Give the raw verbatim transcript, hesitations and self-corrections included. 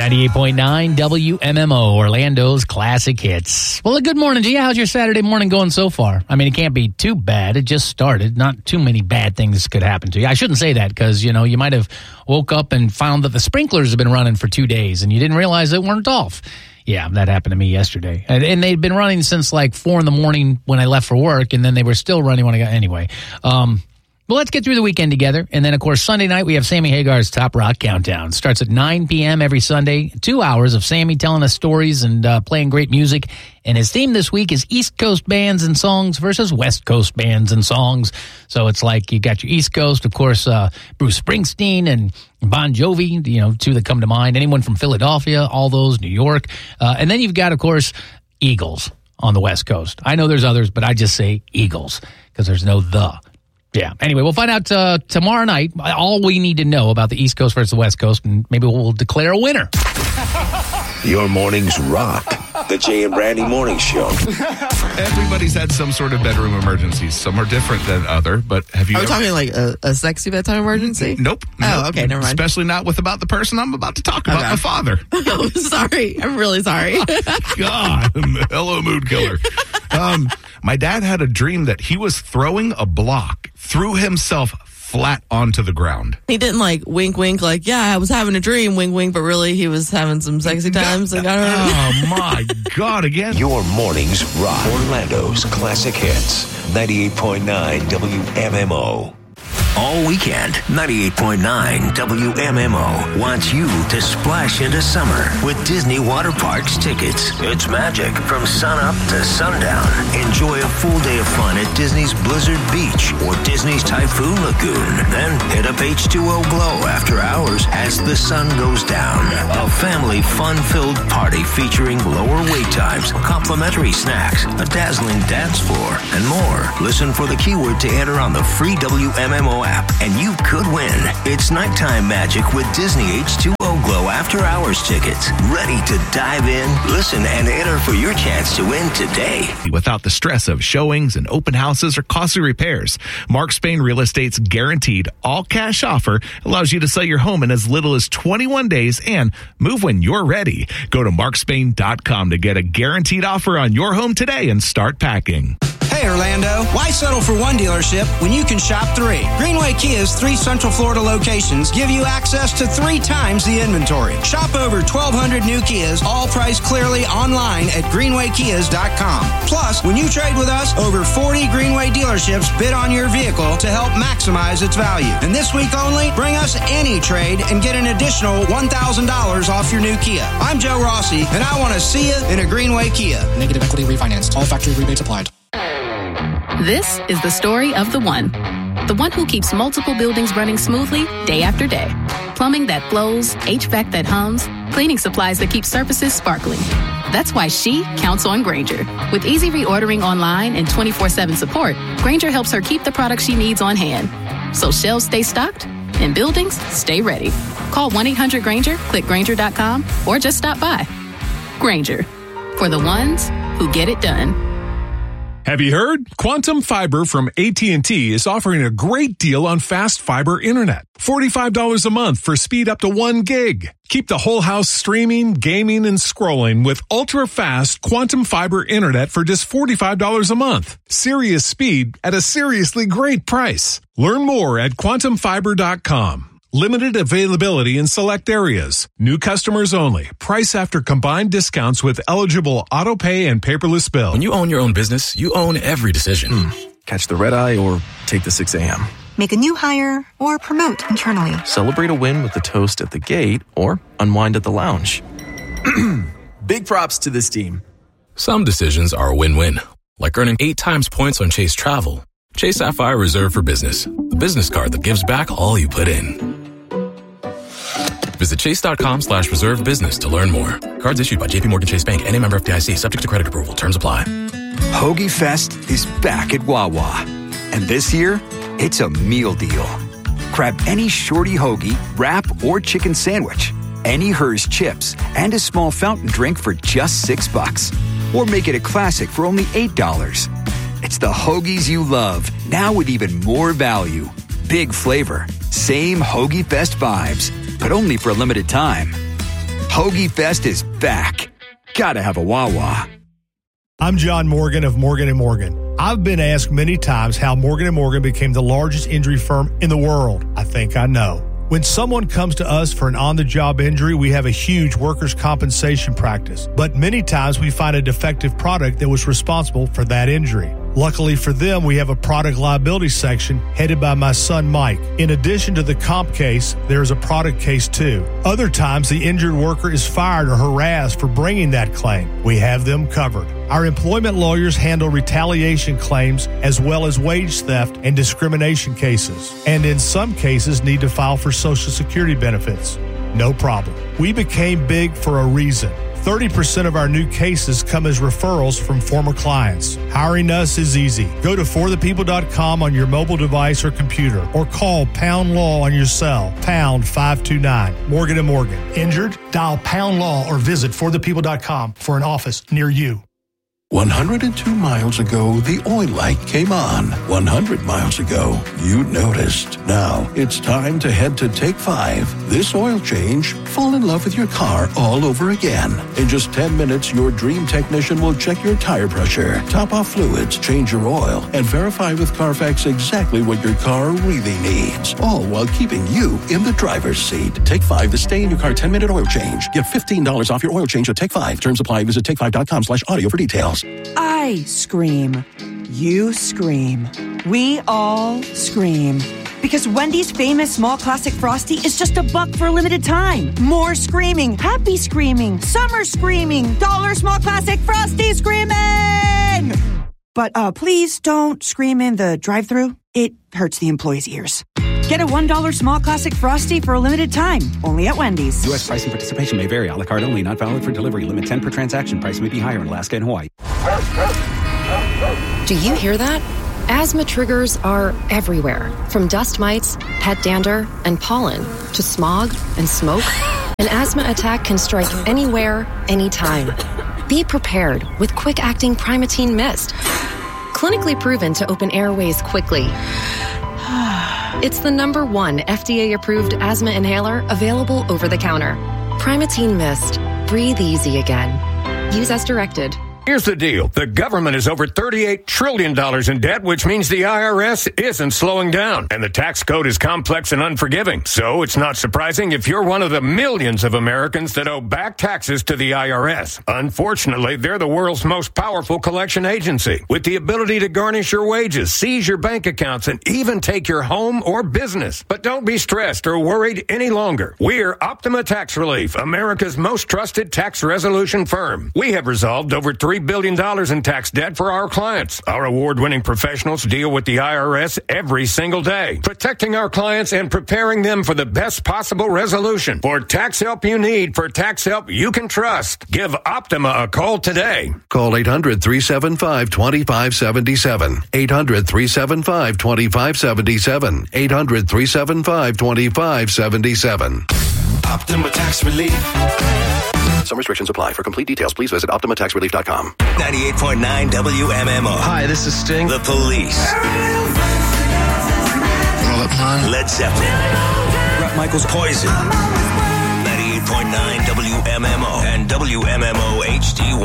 ninety-eight point nine W M M O, Orlando's Classic Hits. Well, good morning to you. How's your Saturday morning going so far? I mean, it can't be too bad. It just started. Not too many bad things could happen to you. I shouldn't say that because, you know, you might have woke up and found that the sprinklers have been running for two days and you didn't realize they weren't off. Yeah, that happened to me yesterday. And, and they'd been running since like four in the morning when I left for work, and then they were still running when I got... Anyway, um... Well, let's get through the weekend together. And then, of course, Sunday night, we have Sammy Hagar's Top Rock Countdown. Starts at nine p.m. every Sunday. Two hours of Sammy telling us stories and uh, playing great music. And his theme this week is East Coast bands and songs versus West Coast bands and songs. So it's like you got your East Coast, of course, uh, Bruce Springsteen and Bon Jovi, you know, two that come to mind. Anyone from Philadelphia, all those, New York. Uh, and then you've got, of course, Eagles on the West Coast. I know there's others, but I just say Eagles because there's no the. Yeah. Anyway, we'll find out uh, tomorrow night all we need to know about the East Coast versus the West Coast, and maybe we'll declare a winner. Your mornings rock. The Jay and Brandy Morning Show. Everybody's had some sort of bedroom emergencies. Some are different than other, but have you Are we ever... talking like a, a sexy bedtime emergency? Nope. Oh, nope. okay, never mind. Especially not with about the person I'm about to talk about, Okay. my father. Oh, sorry. I'm really sorry. God, hello, mood killer. Um, my dad had a dream that he was throwing a block, threw himself flat onto the ground. He didn't like wink, wink, like, yeah, I was having a dream, wink, wink, but really he was having some sexy times and got hurt. Oh, my God, again. Your mornings rock. Orlando's Classic Hits. ninety-eight point nine W M M O. All weekend, ninety-eight point nine W M M O wants you to splash into summer with Disney Water Parks tickets. It's magic from sunup to sundown. Enjoy a full day of fun at Disney's Blizzard Beach or Disney's Typhoon Lagoon. Then hit up H two O Glow after hours as the sun goes down. A family fun-filled party featuring lower wait times, complimentary snacks, a dazzling dance floor, and more. Listen for the keyword to enter on the free W M M O app, and you could win. It's nighttime magic with Disney H two O Glow After Hours tickets. Ready to dive in, listen, and enter for your chance to win today. Without the stress of showings and open houses or costly repairs, Mark Spain Real Estate's guaranteed all-cash offer allows you to sell your home in as little as twenty-one days and move when you're ready. Go to mark spain dot com to get a guaranteed offer on your home today and start packing. Hey, Orlando, why settle for one dealership when you can shop three? Greenway Kia's three Central Florida locations give you access to three times the inventory. Shop over twelve hundred new Kias, all priced clearly online at greenway kias dot com. Plus, when you trade with us, over forty Greenway dealerships bid on your vehicle to help maximize its value. And this week only, bring us any trade and get an additional one thousand dollars off your new Kia. I'm Joe Rossi, and I want to see you in a Greenway Kia. Negative equity refinanced. All factory rebates applied. This is the story of the one. The one who keeps multiple buildings running smoothly day after day. Plumbing that flows, H V A C that hums, cleaning supplies that keep surfaces sparkling. That's why she counts on Grainger. With easy reordering online and twenty-four seven support, Grainger helps her keep the products she needs on hand. So shelves stay stocked and buildings stay ready. Call one eight hundred Grainger, click Grainger dot com, or just stop by. Grainger, for the ones who get it done. Have you heard? Quantum Fiber from A T and T is offering a great deal on fast fiber internet. forty-five dollars a month for speed up to one gig. Keep the whole house streaming, gaming, and scrolling with ultra-fast Quantum Fiber internet for just forty-five dollars a month. Serious speed at a seriously great price. Learn more at quantum fiber dot com. Limited availability in select areas. New customers only. Price after combined discounts with eligible auto pay and paperless bill. When you own your own business, you own every decision. Mm. Catch the red eye or take the six a.m. Make a new hire or promote internally. Celebrate a win with the toast at the gate or unwind at the lounge. Big props to this team. Some decisions are a win-win, like earning eight times points on Chase Travel. Chase Sapphire Reserve for Business, the business card that gives back all you put in. Visit chase.com slash reserve business to learn more. Cards issued by J P Morgan Chase Bank and a member F D I C, subject to credit approval. Terms apply. Hoagie Fest is back at Wawa. And this year, it's a meal deal. Grab any shorty hoagie, wrap, or chicken sandwich, any Hers chips, and a small fountain drink for just six bucks. Or make it a classic for only eight dollars. It's the hoagies you love, now with even more value. Big flavor, same Hoagie Fest vibes, but only for a limited time. Hoagie Fest is back. Gotta have a Wawa. I'm John Morgan of Morgan and Morgan. I've been asked many times how Morgan and Morgan became the largest injury firm in the world. I think I know. When someone comes to us for an on-the-job injury, we have a huge workers' compensation practice. But many times we find a defective product that was responsible for that injury. Luckily for them, we have a product liability section headed by my son, Mike. In addition to the comp case, there is a product case too. Other times, the injured worker is fired or harassed for bringing that claim. We have them covered. Our employment lawyers handle retaliation claims as well as wage theft and discrimination cases, and in some cases need to file for Social Security benefits. No problem. We became big for a reason. thirty percent of our new cases come as referrals from former clients. Hiring us is easy. Go to for the people dot com on your mobile device or computer, or call Pound Law on your cell, pound five two nine. Morgan and Morgan. Injured? Dial Pound Law or visit for the people dot com for an office near you. one hundred two miles ago, the oil light came on. one hundred miles ago, you noticed. Now, it's time to head to Take five. This oil change, fall in love with your car all over again. In just ten minutes, your dream technician will check your tire pressure, top off fluids, change your oil, and verify with Carfax exactly what your car really needs. All while keeping you in the driver's seat. Take five, the stay in your car ten minute oil change. Get fifteen dollars off your oil change at Take five. Terms apply. Visit take five dot com slash audio for details. I scream. You scream. We all scream. Because Wendy's famous small classic Frosty is just a buck for a limited time. More screaming, happy screaming, summer screaming, dollar small classic Frosty screaming! But uh, please don't scream in the drive-thru. It hurts the employees' ears. Get a one dollar small classic Frosty for a limited time, only at Wendy's. U S price and participation may vary. A la carte only, not valid for delivery. Limit ten per transaction. Price may be higher in Alaska and Hawaii. Do you hear that? Asthma triggers are everywhere. From dust mites, pet dander, and pollen, to smog and smoke. An asthma attack can strike anywhere, anytime. Be prepared with quick-acting Primatene Mist. Clinically proven to open airways quickly. It's the number one F D A-approved asthma inhaler available over the counter. Primatene Mist. Breathe easy again. Use as directed. Here's the deal. The government is over thirty-eight trillion dollars in debt, which means the I R S isn't slowing down. And the tax code is complex and unforgiving. So it's not surprising if you're one of the millions of Americans that owe back taxes to the I R S. Unfortunately, they're the world's most powerful collection agency, with the ability to garnish your wages, seize your bank accounts, and even take your home or business. But don't be stressed or worried any longer. We're Optima Tax Relief, America's most trusted tax resolution firm. We have resolved over three billion dollars in tax debt for our clients. Our award-winning professionals deal with the I R S every single day, protecting our clients and preparing them for the best possible resolution. For tax help you need, for tax help you can trust, give Optima a call today. Call eight hundred, three seven five, two five seven seven. eight hundred, three seven five, two five seven seven. eight hundred, three seven five, two five seven seven. Optima Tax Relief. Some restrictions apply. For complete details, please visit optima tax relief dot com. ninety-eight point nine W M M O. Hi, this is Sting. The Police. Led Zeppelin. Bret Michaels' Poison. ninety-eight point nine W M M O and W M M O H D